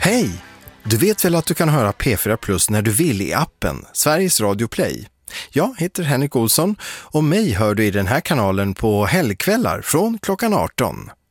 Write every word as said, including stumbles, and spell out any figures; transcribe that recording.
Hej! Du vet väl att du kan höra P fyra Plus när du vill i appen Sveriges Radio Play? Jag heter Henrik Olsson och mig hör du i den här kanalen på helgkvällar från klockan arton.